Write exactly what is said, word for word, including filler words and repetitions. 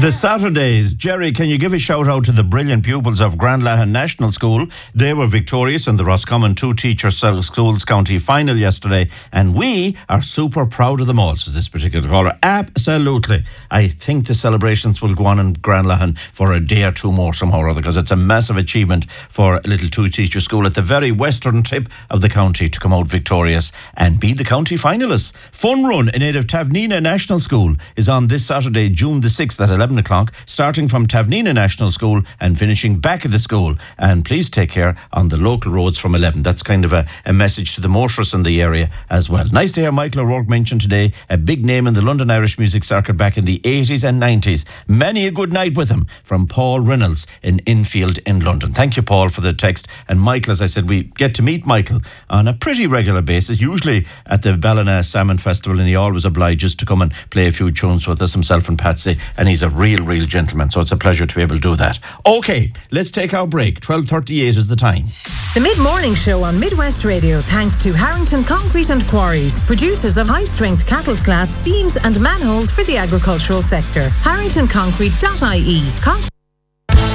The Saturdays. Jerry, can you give a shout out to the brilliant pupils of Grandlahan National School? They were victorious in the Roscommon Two Teacher Schools County Final yesterday, and we are super proud of them all, says this particular caller. Absolutely. I think the celebrations will go on in Grandlahan for a day or two more somehow or other, because it's a massive achievement for a little two teacher school at the very western tip of the county to come out victorious and be the county finalists. Fun Run in aid of Tavnina National School is on this Saturday, June the sixth at eleven o'clock, starting from Tavnina National School and finishing back at the school. And please take care on the local roads from eleven. That's kind of a, a message to the motorists in the area as well. Nice to hear Michael O'Rourke mentioned today, a big name in the London Irish music circuit back in the eighties and nineties. Many a good night with him, from Paul Reynolds in Infield in London. Thank you, Paul, for the text. And Michael, as I said, we get to meet Michael on a pretty regular basis, usually at the Ballina Salmon Festival, and he always obliges to come and play a few tunes with us, himself and Patsy, and he's a real, real gentleman, so it's a pleasure to be able to do that. OK, let's take our break. twelve thirty-eight is the time. The Mid-Morning Show on Midwest Radio, thanks to Harrington Concrete and Quarries, producers of high-strength cattle slats, beams and manholes for the agricultural sector. harrington concrete dot I E. Con-